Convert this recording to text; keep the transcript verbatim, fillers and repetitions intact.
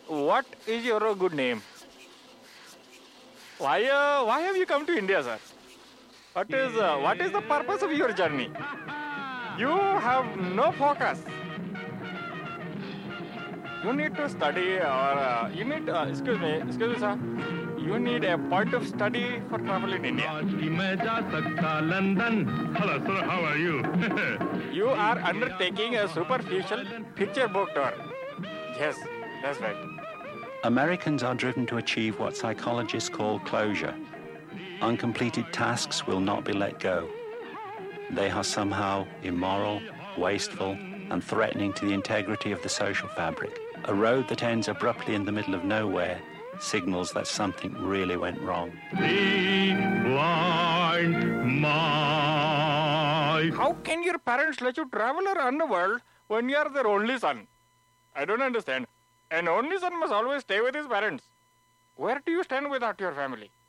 what is your good name? Why, uh, why have you come to India, sir? What is, uh, what is the purpose of your journey? You have no focus. You need to study, or uh, you need, uh, excuse me, excuse me, sir. You need a point of study for travel in India. Hello, sir. How are you? You are undertaking a superficial picture book tour. Yes, that's right. Americans are driven to achieve what psychologists call closure. Uncompleted tasks will not be let go. They are somehow immoral, wasteful, and threatening to the integrity of the social fabric. A road that ends abruptly in the middle of nowhere signals that something really went wrong. The blind mice. How can your parents let you travel around the world when you are their only son? I don't understand. An only son must always stay with his parents. Where do you stand without your family?